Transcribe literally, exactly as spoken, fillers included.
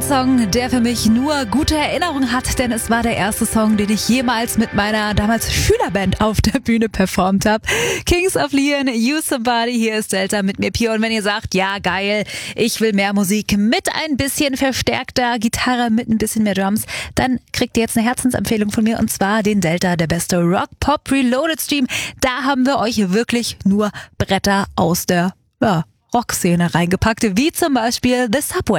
Song, der für mich nur gute Erinnerungen hat, denn es war der erste Song, den ich jemals mit meiner damals Schülerband auf der Bühne performt habe. Kings of Leon, You Somebody, hier ist Delta mit mir, Pio. Und wenn ihr sagt, ja geil, ich will mehr Musik mit ein bisschen verstärkter Gitarre, mit ein bisschen mehr Drums, dann kriegt ihr jetzt eine Herzensempfehlung von mir, und zwar den Delta, der beste Rock-Pop-Reloaded Stream. Da haben wir euch wirklich nur Bretter aus der ja, Rockszene reingepackt, wie zum Beispiel The Subway.